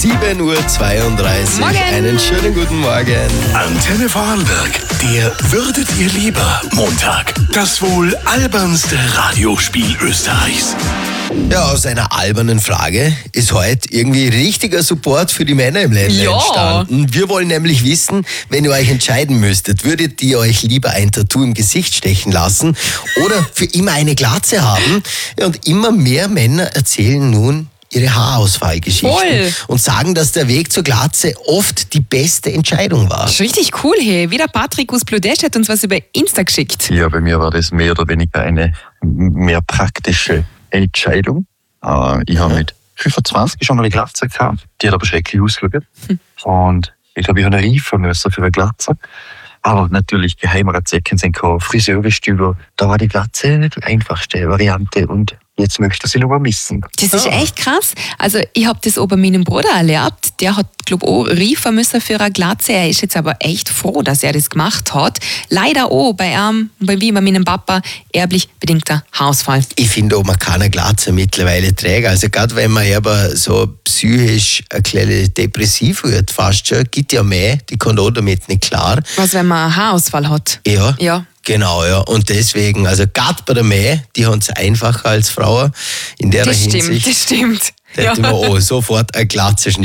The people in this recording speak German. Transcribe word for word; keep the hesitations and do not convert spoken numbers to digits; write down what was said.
sieben Uhr zweiunddreißig. Morgen. Einen schönen guten Morgen. Antenne Vorarlberg, der Würdet ihr lieber Montag. Das wohl albernste Radiospiel Österreichs. Ja, aus einer albernen Frage ist heute irgendwie richtiger Support für die Männer im Ländle Ja. entstanden. Wir wollen nämlich wissen, wenn ihr euch entscheiden müsstet, würdet ihr euch lieber ein Tattoo im Gesicht stechen lassen oder für immer eine Glatze haben? Ja, und immer mehr Männer erzählen nun ihre Haarausfallgeschichten Voll. und sagen, dass der Weg zur Glatze oft die beste Entscheidung war. Das ist richtig cool, hey. Wie der Patrick aus Bludesch hat uns was über Insta geschickt. Ja, bei mir war das mehr oder weniger eine mehr praktische Entscheidung. Äh, ich habe mit fünfundzwanzig schon eine Glatze gehabt. Die hat aber schrecklich ausgeschaut. Hm. Und ich glaube, ich habe eine reifen müssen für eine Glatze. Aber natürlich Geheimratsecken sind keine Friseurstühle. Da war die Glatze nicht die einfachste Variante und jetzt möchte ich sie noch mal missen. Das ist echt krass. Also ich habe das auch bei meinem Bruder erlebt. Der hat, glaube ich, auch reifen müssen für eine Glatze. Er ist jetzt aber echt froh, dass er das gemacht hat. Leider auch bei ihm, bei wie bei meinem Papa, erblich bedingter Haarausfall. Ich finde auch, man kann eine Glatze mittlerweile tragen. Also gerade wenn man aber so psychisch ein kleines depressiv wird, fast schon, gibt ja mehr, die kann auch damit nicht klar. Was, wenn man einen Haarausfall hat? Ja, Ja. genau, ja. Und deswegen, also gerade bei der Mäh, die haben es einfacher als Frauen in der Das Hinsicht. stimmt, das stimmt. Da hätte man auch sofort eine Glatze